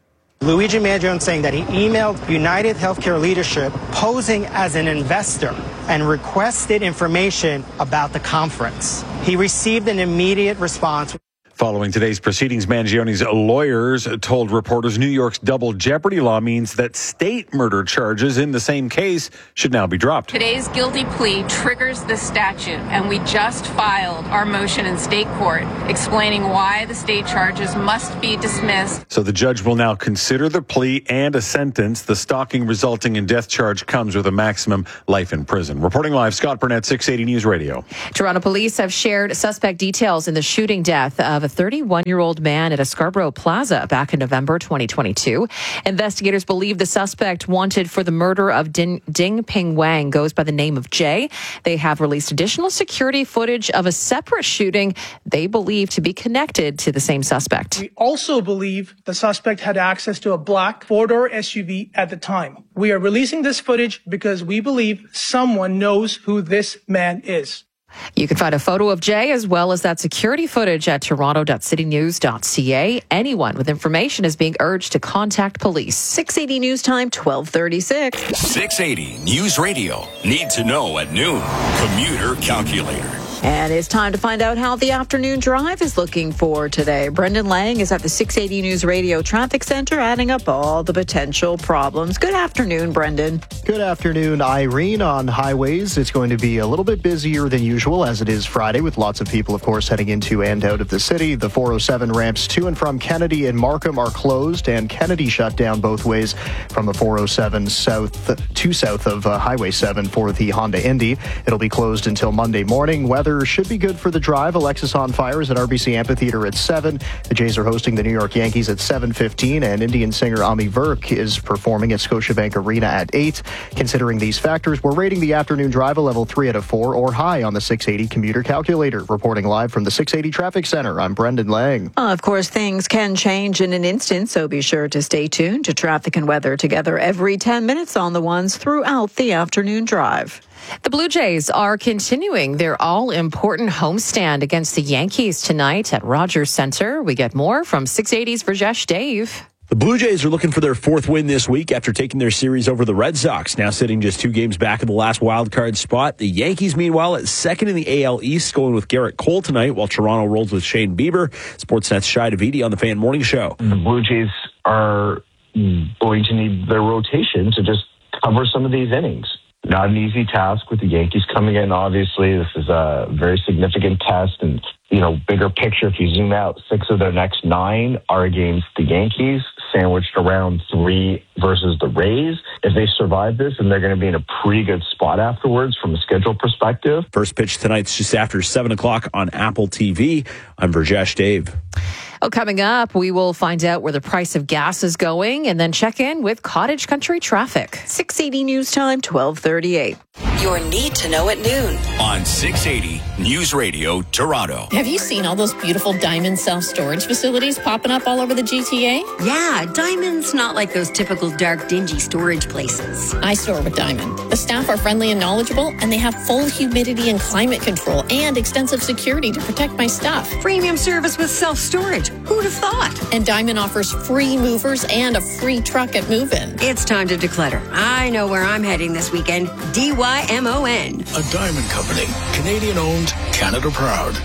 Luigi Mangione saying that he emailed United Healthcare leadership posing as an investor and requested information about the conference. He received an immediate response. Following today's proceedings, Mangione's lawyers told reporters New York's double jeopardy law means that state murder charges in the same case should now be dropped. Today's guilty plea triggers the statute, and we just filed our motion in state court explaining why the state charges must be dismissed. So the judge will now consider the plea and a sentence. The stalking resulting in death charge comes with a maximum life in prison. Reporting live, Scott Burnett, six eighty News Radio. Toronto police have shared suspect details in the shooting death of a thirty-one-year-old man at a Scarborough Plaza back in November twenty twenty-two. Investigators believe the suspect wanted for the murder of Ding, Ding Ping Wang goes by the name of Jay. They have released additional security footage of a separate shooting they believe to be connected to the same suspect. We also believe the suspect had access to a black four-door S U V at the time. We are releasing this footage because we believe someone knows who this man is. You can find a photo of Jay as well as that security footage at toronto dot city news dot c a. Anyone with information is being urged to contact police. six eighty News Time, twelve thirty-six. six eighty News Radio. Need to know at noon. Commuter Calculator. And it's time to find out how the afternoon drive is looking for today. Brendan Lang is at the six eighty News Radio Traffic Center, adding up all the potential problems. Good afternoon, Brendan. Good afternoon, Irene. On highways, it's going to be a little bit busier than usual, as it is Friday, with lots of people, of course, heading into and out of the city. The four oh seven ramps to and from Kennedy and Markham are closed, and Kennedy shut down both ways from the four oh seven south to south of uh, Highway seven for the Honda Indy. It'll be closed until Monday morning. Weather should be good for the drive. Alexis on Fire is at R B C Amphitheater at seven. The Jays are hosting the New York Yankees at seven fifteen, and Indian singer Ami Virk is performing at Scotiabank Arena at eight. Considering these factors, we're rating the afternoon drive a level three out of four or high on the six eighty Commuter Calculator. Reporting live from the six eighty Traffic Center, I'm Brendan Lang. Of course, things can change in an instant, so be sure to stay tuned to traffic and weather together every ten minutes on the ones throughout the afternoon drive. The Blue Jays are continuing their all-important homestand against the Yankees tonight at Rogers Center. We get more from six eighty's Rajesh Dave. The Blue Jays are looking for their fourth win this week after taking their series over the Red Sox, now sitting just two games back of the last wild card spot. The Yankees, meanwhile, at second in the A L East, going with Garrett Cole tonight, while Toronto rolls with Shane Bieber. Sportsnet's Shai Davidi on the Fan Morning Show. The Blue Jays are going to need their rotation to just cover some of these innings. Not an easy task with the Yankees coming in. Obviously, this is a very significant test. And, you know, bigger picture, if you zoom out, six of their next nine are against the Yankees, sandwiched around three versus the Rays. If they survive this, then they're going to be in a pretty good spot afterwards from a schedule perspective. First pitch tonight's just after seven o'clock on Apple T V. I'm Rajesh Dave. Oh, coming up, we will find out where the price of gas is going and then check in with Cottage Country traffic. six eighty News Time, twelve thirty-eight. Your need to know at noon. On six eighty News Radio Toronto. Have you seen all those beautiful Diamond self-storage facilities popping up all over the G T A? Yeah, Diamond's not like those typical dark, dingy storage places. I store with Diamond. The staff are friendly and knowledgeable, and they have full humidity and climate control and extensive security to protect my stuff. Premium service with self-storage. Who'd have thought? And Diamond offers free movers and a free truck at move-in. It's time to declutter. I know where I'm heading this weekend. D Y M O N. A Diamond Company. Canadian owned, Canada proud.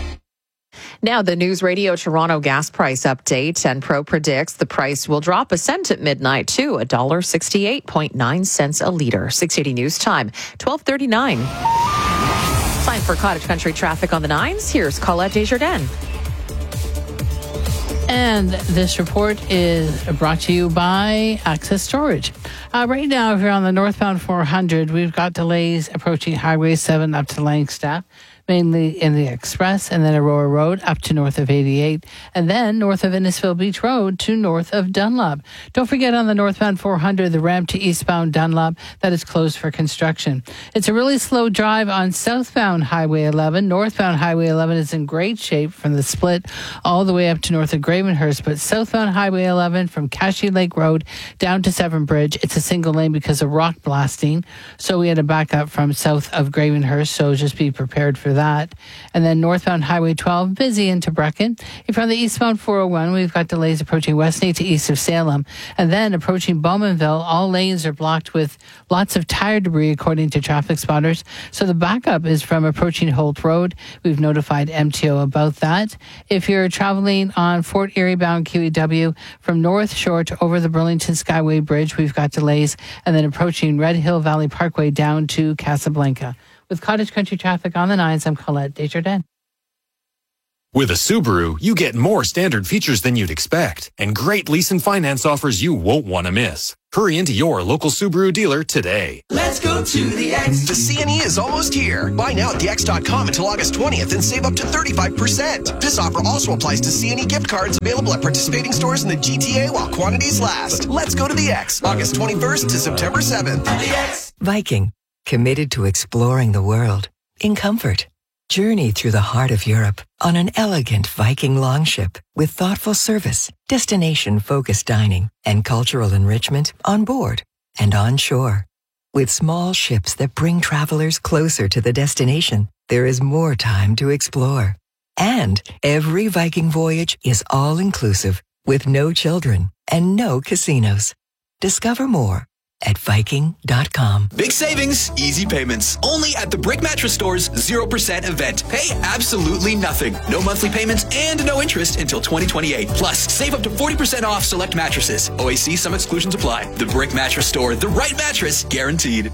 Now, the News Radio Toronto gas price update. Enpro predicts the price will drop a cent at midnight to one dollar sixty-eight point nine cents a litre. six eighty News Time, twelve thirty-nine. Time for Cottage Country traffic on the nines. Here's Colette Desjardins. And this report is brought to you by Access Storage. Uh, right now, if you're on the northbound four hundred, we've got delays approaching Highway seven up to Langstaff, mainly in the Express, and then Aurora Road up to north of eighty-eight, and then north of Innisfil Beach Road to north of Dunlop. Don't forget on the northbound four hundred, the ramp to eastbound Dunlop, that is closed for construction. It's a really slow drive on southbound Highway eleven. Northbound Highway eleven is in great shape from the split all the way up to north of Gravenhurst, but southbound Highway eleven from Cashy Lake Road down to Severn Bridge, it's a single lane because of rock blasting, so we had a backup from south of Gravenhurst, so just be prepared for that. that. And then northbound Highway twelve, busy into Brecken. If you're on the eastbound four oh one, we've got delays approaching Westney to east of Salem. And then approaching Bowmanville, all lanes are blocked with lots of tire debris, according to traffic spotters. So the backup is from approaching Holt Road. We've notified M T O about that. If you're traveling on Fort Erie bound Q E W from North Shore to over the Burlington Skyway Bridge, we've got delays. And then approaching Red Hill Valley Parkway down to Casablanca. With Cottage Country traffic on the nines, I'm Colette Desjardins. With a Subaru, you get more standard features than you'd expect, and great lease and finance offers you won't want to miss. Hurry into your local Subaru dealer today. Let's go to the X. The C N E is almost here. Buy now at the X dot com until August twentieth and save up to thirty-five percent. This offer also applies to C N E gift cards available at participating stores in the G T A while quantities last. Let's go to the X. August twenty-first to September seventh. The X. Viking, committed to exploring the world in comfort. Journey through the heart of Europe on an elegant Viking longship with thoughtful service, destination-focused dining, and cultural enrichment on board and on shore. With small ships that bring travelers closer to the destination, there is more time to explore. And every Viking voyage is all-inclusive with no children and no casinos. Discover more at Viking dot com. Big savings, easy payments. Only at the Brick Mattress Store's zero percent event. Pay absolutely nothing. No monthly payments and no interest until twenty twenty-eight. Plus, save up to forty percent off select mattresses. O A C, some exclusions apply. The Brick Mattress Store, the right mattress guaranteed.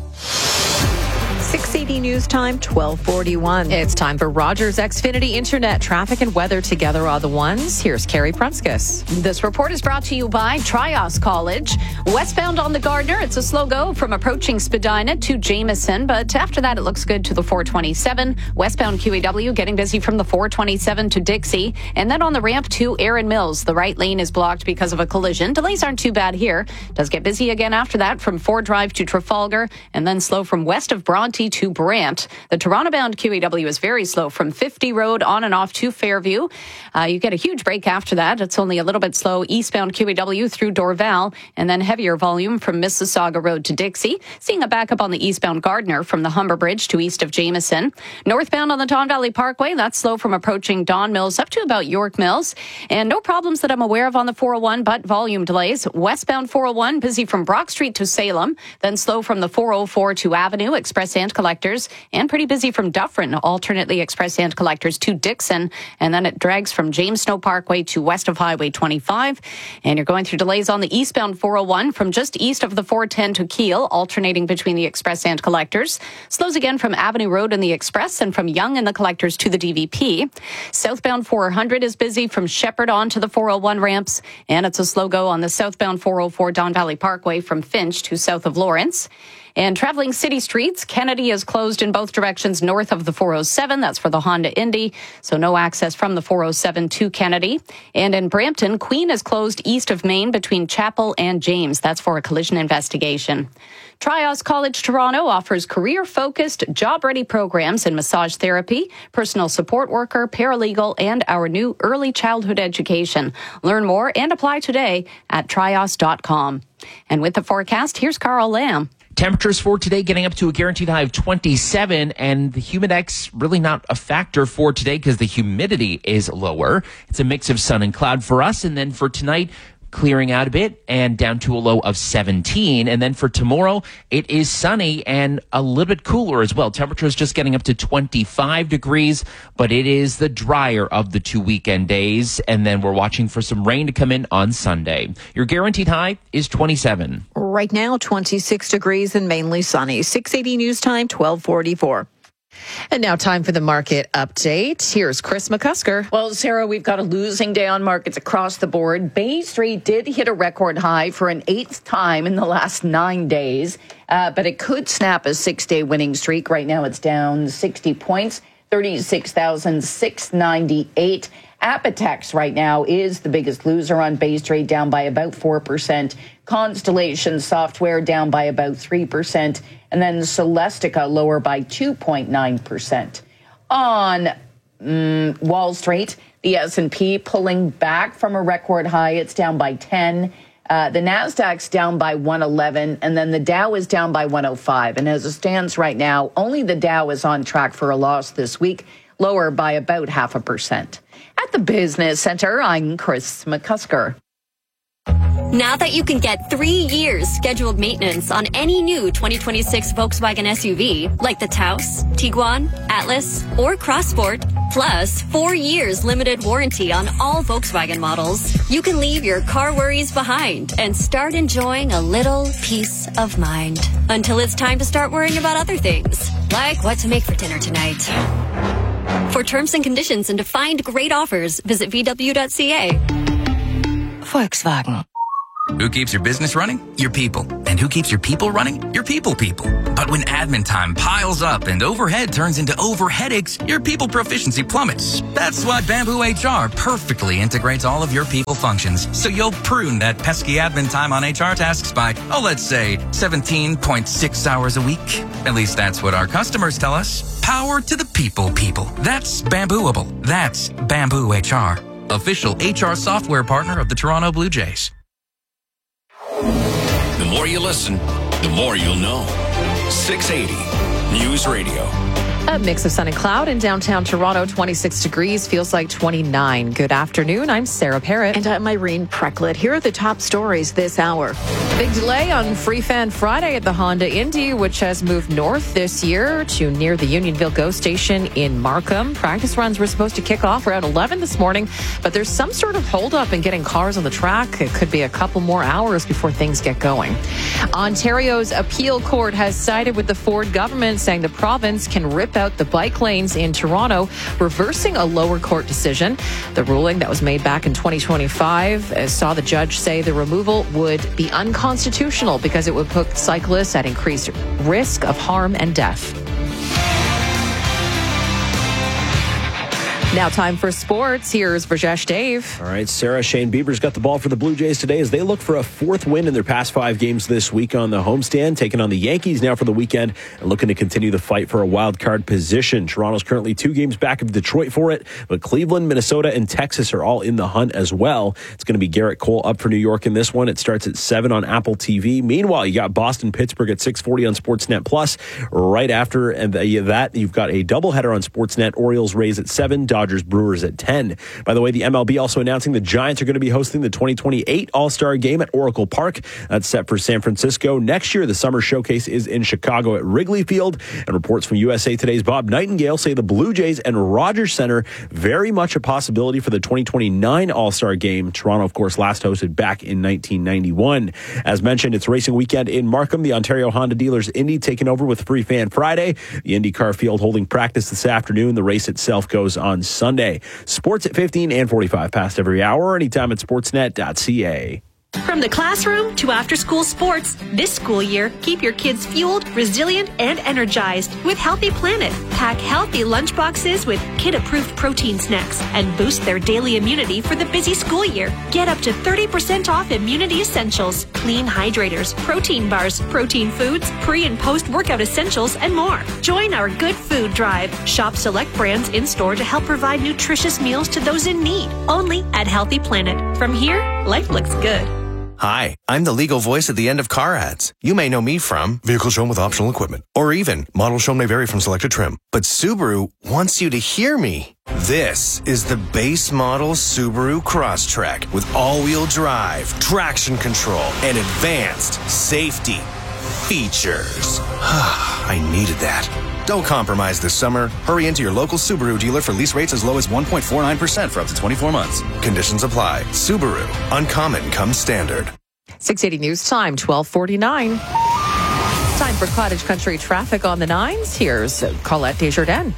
six eighty News Time, twelve forty-one. It's time for Rogers Xfinity Internet. Traffic and weather together are the ones. Here's Carrie Prunskis. This report is brought to you by Trios College. Westbound on the Gardner, it's a slow go from approaching Spadina to Jameson, but after that it looks good to the four twenty-seven. Westbound Q E W getting busy from the four twenty-seven to Dixie. And then on the ramp to Erin Mills, the right lane is blocked because of a collision. Delays aren't too bad here. Does get busy again after that from Ford Drive to Trafalgar, and then slow from west of Bronte to Brant. The Toronto-bound Q E W is very slow from fifty Road on and off to Fairview. Uh, you get a huge break after that. It's only a little bit slow eastbound Q E W through Dorval, and then heavier volume from Mississauga Road to Dixie. Seeing a backup on the eastbound Gardner from the Humber Bridge to east of Jameson. Northbound on the Don Valley Parkway, that's slow from approaching Don Mills up to about York Mills. And no problems that I'm aware of on the four oh one, but volume delays. Westbound four oh one, busy from Brock Street to Salem, then slow from the four oh four to Avenue, Express and Collectors, and pretty busy from Dufferin, alternately Express and Collectors to Dixon, and then it drags from James Snow Parkway to west of Highway twenty-five. And you're going through delays on the eastbound four oh one from just east of the four ten to Kiel, alternating between the Express and Collectors. Slows again from Avenue Road and the Express, and from Yonge and the Collectors to the D V P. Southbound four hundred is busy from Shepherd on to the four oh one ramps, and it's a slow go on the southbound four oh four Don Valley Parkway from Finch to south of Lawrence. And traveling city streets, Kennedy is closed in both directions north of the four oh seven. That's for the Honda Indy, so no access from the four oh seven to Kennedy. And in Brampton, Queen is closed east of Main between Chapel and James. That's for a collision investigation. Trios College Toronto offers career-focused, job-ready programs in massage therapy, personal support worker, paralegal, and our new early childhood education. Learn more and apply today at trios dot com. And with the forecast, here's Carl Lamb. Temperatures for today getting up to a guaranteed high of twenty-seven, and the humidex really not a factor for today because the humidity is lower. It's a mix of sun and cloud for us, and then for tonight, clearing out a bit and down to a low of seventeen. And then for tomorrow, it is sunny and a little bit cooler as well. Temperatures just getting up to twenty-five degrees, but it is the drier of the two weekend days. And then we're watching for some rain to come in on Sunday. Your guaranteed high is twenty-seven. Right now, twenty-six degrees and mainly sunny. six eighty News Time, twelve forty-four. And now time for the market update. Here's Chris McCusker. Well, Sarah, we've got a losing day on markets across the board. Bay Street did hit a record high for an eighth time in the last nine days, uh, but it could snap a six-day winning streak. Right now it's down sixty points, thirty-six thousand six hundred ninety-eight. Apotex right now is the biggest loser on Bay Street, down by about four percent. Constellation Software down by about three percent. And then Celestica lower by two point nine percent. On mm, Wall Street, the S and P pulling back from a record high. It's down by ten. Uh, the Nasdaq's down by one eleven, and then the Dow is down by one oh five. And as it stands right now, only the Dow is on track for a loss this week, lower by about half a percent. At the Business Center, I'm Chris McCusker. Now that you can get three years scheduled maintenance on any new twenty twenty-six Volkswagen S U V, like the Taos, Tiguan, Atlas, or Crossport, plus four years limited warranty on all Volkswagen models, you can leave your car worries behind and start enjoying a little peace of mind. Until it's time to start worrying about other things, like what to make for dinner tonight. For terms and conditions and to find great offers, visit v w dot c a. Volkswagen. Who keeps your business running? Your people. And who keeps your people running? Your people people. But when admin time piles up and overhead turns into over headaches, your people proficiency plummets. That's why Bamboo H R perfectly integrates all of your people functions. So you'll prune that pesky admin time on H R tasks by, oh, let's say seventeen point six hours a week. At least that's what our customers tell us. Power to the people people. That's Bambooable. That's Bamboo H R. Official H R software partner of the Toronto Blue Jays. The more you listen, the more you'll know. six eighty News Radio. A mix of sun and cloud in downtown Toronto, twenty-six degrees, feels like twenty-nine. Good afternoon. I'm Sarah Parrott. And I'm Irene Precklett. Here are the top stories this hour. Big delay on Free Fan Friday at the Honda Indy, which has moved north this year to near the Unionville GO station in Markham. Practice runs were supposed to kick off around eleven this morning, but there's some sort of holdup in getting cars on the track. It could be a couple more hours before things get going. Ontario's appeal court has sided with the Ford government, saying the province can rip out the bike lanes in Toronto, reversing a lower court decision. The ruling that was made back in twenty twenty-five saw the judge say the removal would be unconstitutional because it would put cyclists at increased risk of harm and death. Now time for sports. Here's Rajesh Dave. All right, Sarah, Shane Bieber's got the ball for the Blue Jays today as they look for a fourth win in their past five games this week on the homestand, taking on the Yankees now for the weekend and looking to continue the fight for a wild card position. Toronto's currently two games back of Detroit for it, but Cleveland, Minnesota, and Texas are all in the hunt as well. It's going to be Garrett Cole up for New York in this one. It starts at seven on Apple T V. Meanwhile, you got Boston, Pittsburgh at six forty on Sportsnet Plus. Right after and that, you've got a doubleheader on Sportsnet. Orioles, Rays at seven, Dodgers, Brewers at ten. By the way, the M L B also announcing the Giants are going to be hosting the twenty twenty-eight All-Star Game at Oracle Park. That's set for San Francisco. Next year, the Summer Showcase is in Chicago at Wrigley Field. And reports from U S A Today's Bob Nightingale say the Blue Jays and Rogers Center very much a possibility for the twenty twenty-nine All-Star Game. Toronto, of course, last hosted back in nineteen ninety-one. As mentioned, it's racing weekend in Markham. The Ontario Honda Dealers Indy taking over with Free Fan Friday. The IndyCar field holding practice this afternoon. The race itself goes on Sunday. Sports at fifteen and forty-five past every hour, anytime at sportsnet dot c a. From the classroom to after-school sports, this school year, keep your kids fueled, resilient, and energized with Healthy Planet. Pack healthy lunchboxes with kid-approved protein snacks and boost their daily immunity for the busy school year. Get up to thirty percent off immunity essentials, clean hydrators, protein bars, protein foods, pre- and post-workout essentials, and more. Join our Good Food Drive. Shop select brands in-store to help provide nutritious meals to those in need. Only at Healthy Planet. From here, life looks good. Hi, I'm the legal voice at the end of car ads. You may know me from vehicle shown with optional equipment, or even model shown may vary from selected trim. But Subaru wants you to hear me. This is the base model Subaru Crosstrek with all-wheel drive, traction control, and advanced safety features. I needed that. Don't compromise this summer. Hurry into your local Subaru dealer for lease rates as low as one point four nine percent for up to twenty-four months. Conditions apply. Subaru. Uncommon comes standard. six eighty News Time, twelve forty-nine. Time for Cottage Country traffic on the nines. Here's Colette Desjardins.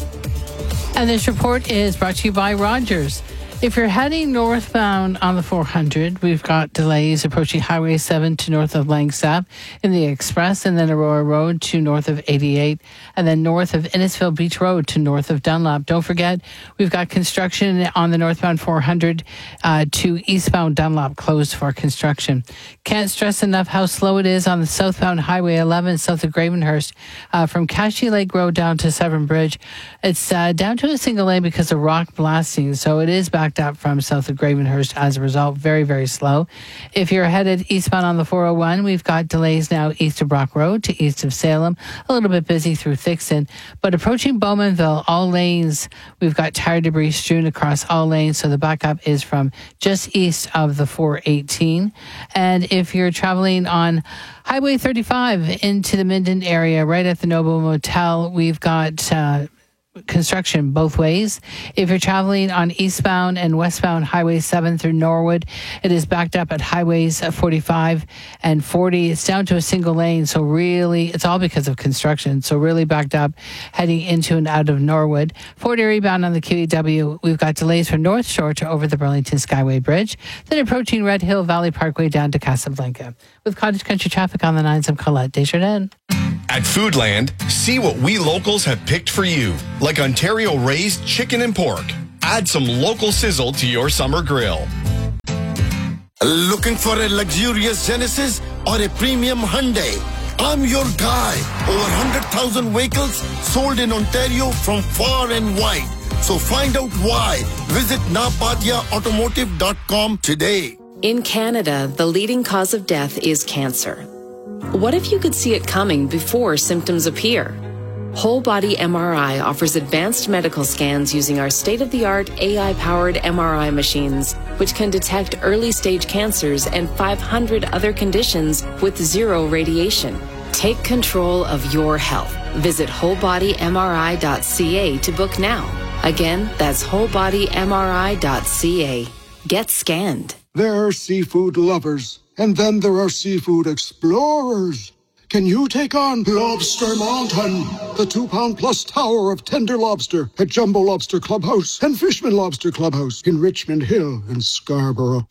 And this report is brought to you by Rogers. If you're heading northbound on the four hundred, we've got delays approaching Highway seven to north of Langstaff in the Express, and then Aurora Road to north of eighty-eight, and then north of Innisfil Beach Road to north of Dunlop. Don't forget, we've got construction on the northbound four hundred uh, to eastbound Dunlop closed for construction. Can't stress enough how slow it is on the southbound Highway eleven south of Gravenhurst uh, from Cashy Lake Road down to Severn Bridge. It's uh, down to a single lane because of rock blasting, so it is back backed up from south of Gravenhurst as a result. Very, very slow. If you're headed eastbound on the four oh one, we've got delays now east of Brock Road to east of Salem. A little bit busy through Thixton. But approaching Bowmanville, all lanes, we've got tire debris strewn across all lanes. So the backup is from just east of the four eighteen. And if you're traveling on Highway thirty-five into the Minden area, right at the Noble Motel, we've got uh, construction both ways. If you're traveling on eastbound and westbound Highway seven through Norwood, it is backed up at highways forty-five and forty. It's down to a single lane, so really, it's all because of construction. So really backed up heading into and out of Norwood. Fort Erie bound on the Q E W, we've got delays from North Shore to over the Burlington Skyway Bridge, then approaching Red Hill Valley Parkway down to Casablanca. With Cottage Country traffic on the nines, I'm Colette Desjardins. At Foodland, see what we locals have picked for you, like Ontario-raised chicken and pork. Add some local sizzle to your summer grill. Looking for a luxurious Genesis or a premium Hyundai? I'm your guy. Over one hundred thousand vehicles sold in Ontario from far and wide. So find out why. Visit napatia automotive dot com today. In Canada, the leading cause of death is cancer. What if you could see it coming before symptoms appear? Whole Body M R I offers advanced medical scans using our state-of-the-art A I-powered M R I machines, which can detect early-stage cancers and five hundred other conditions with zero radiation. Take control of your health. Visit whole body m r i dot c a to book now. Again, that's whole body m r i dot c a. Get scanned. There are seafood lovers, and then there are seafood explorers. Can you take on Lobster Mountain, the two-pound plus tower of tender lobster at Jumbo Lobster Clubhouse and Fishman Lobster Clubhouse in Richmond Hill and Scarborough?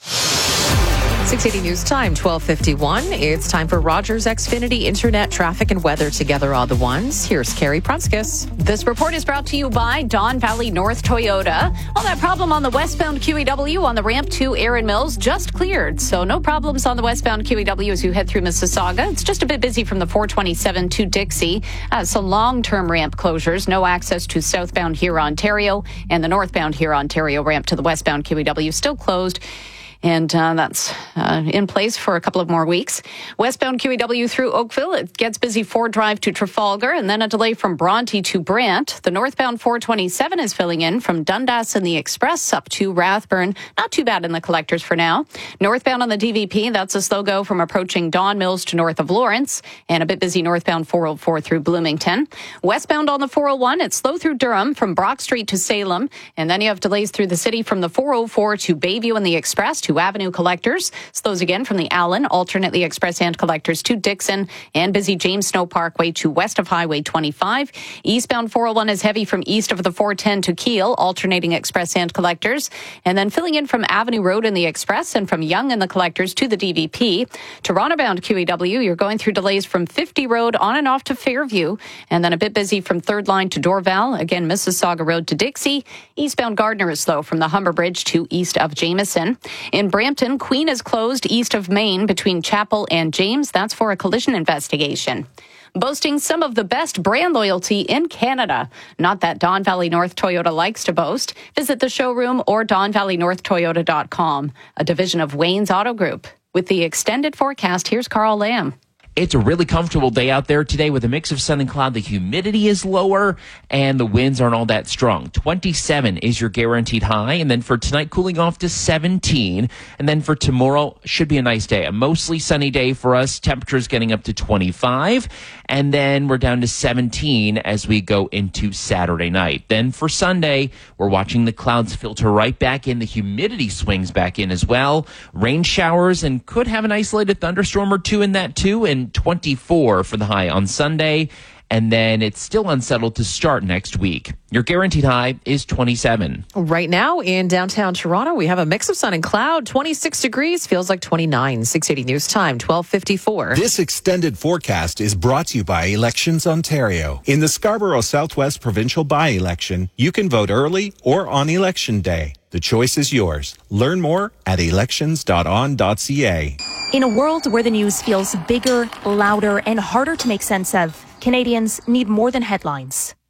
six eighty News Time, twelve fifty-one. It's time for Rogers Xfinity Internet Traffic and Weather together all the ones. Here's Carrie Prunskis. This report is brought to you by Don Valley North Toyota. Well, that problem on the westbound Q E W on the ramp to Erin Mills just cleared. So no problems on the westbound Q E W as you head through Mississauga. It's just a bit busy from the four twenty-seven to Dixie. Uh, some long-term ramp closures. No access to southbound Huron, Ontario, and the northbound Huron, Ontario ramp to the westbound Q E W still closed. And uh, that's uh, in place for a couple of more weeks. Westbound Q E W through Oakville, it gets busy Ford Drive to Trafalgar, and then a delay from Bronte to Brant. The northbound four twenty-seven is filling in from Dundas and the Express up to Rathburn. Not too bad in the collectors for now. Northbound on the D V P, that's a slow go from approaching Don Mills to north of Lawrence, and a bit busy northbound four oh four through Bloomington. Westbound on the four oh one, it's slow through Durham from Brock Street to Salem, and then you have delays through the city from the four oh four to Bayview and the Express to Avenue Collectors. Slows again from the Allen, alternately Express and Collectors to Dixon, and busy James Snow Parkway to west of Highway twenty-five. Eastbound four oh one is heavy from east of the four ten to Kiel, alternating Express and Collectors, and then filling in from Avenue Road in the Express and from Yonge and the Collectors to the D V P. Toronto-bound Q E W, you're going through delays from fifty Road on and off to Fairview, and then a bit busy from third Line to Dorval, again Mississauga Road to Dixie. Eastbound Gardner is slow from the Humber Bridge to east of Jameson. In Brampton, Queen is closed east of Maine between Chapel and James. That's for a collision investigation. Boasting some of the best brand loyalty in Canada. Not that Don Valley North Toyota likes to boast. Visit the showroom or don valley north toyota dot com, a division of Wayne's Auto Group. With the extended forecast, here's Carl Lamb. It's a really comfortable day out there today with a mix of sun and cloud. The humidity is lower and the winds aren't all that strong. twenty-seven is your guaranteed high. And then for tonight, cooling off to seventeen. And then for tomorrow, should be a nice day. A mostly sunny day for us. Temperatures getting up to twenty-five. And then we're down to seventeen as we go into Saturday night. Then for Sunday, we're watching the clouds filter right back in. The humidity swings back in as well. Rain showers and could have an isolated thunderstorm or two in that too. And twenty-four for the high on Sunday, and then it's still unsettled to start next week. Your guaranteed high is twenty-seven. Right now in downtown Toronto, we have a mix of sun and cloud. twenty-six degrees, feels like twenty-nine. six eighty News Time, twelve fifty-four. This extended forecast is brought to you by Elections Ontario. In the Scarborough Southwest Provincial by-election, you can vote early or on Election Day. The choice is yours. Learn more at elections dot on dot c a. In a world where the news feels bigger, louder, and harder to make sense of, Canadians need more than headlines.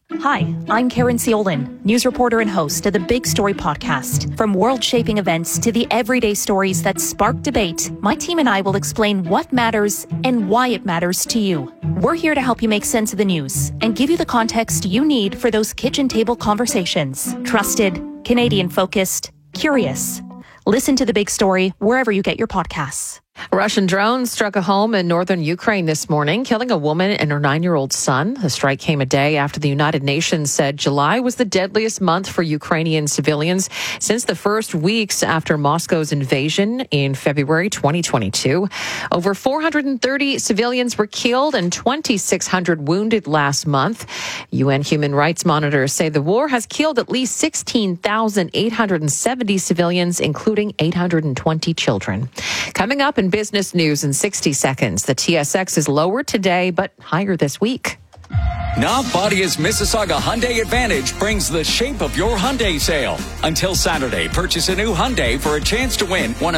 Hi, I'm Karen Ciolin, news reporter and host of the Big Story podcast. From world-shaping events to the everyday stories that spark debate, my team and I will explain what matters and why it matters to you. We're here to help you make sense of the news and give you the context you need for those kitchen table conversations. Trusted, Canadian-focused, curious. Listen to The Big Story wherever you get your podcasts. Russian drones struck a home in northern Ukraine this morning, killing a woman and her nine-year-old son. The strike came a day after the United Nations said July was the deadliest month for Ukrainian civilians since the first weeks after Moscow's invasion in February twenty twenty-two. Over four hundred thirty civilians were killed and twenty-six hundred wounded last month. U N human rights monitors say the war has killed at least sixteen thousand eight hundred seventy civilians, including eight hundred twenty children. Coming up in business news in sixty seconds, the T S X is lower today, but higher this week. Navbadia's Mississauga Hyundai Advantage brings the shape of your Hyundai sale. Until Saturday, purchase a new Hyundai for a chance to win one of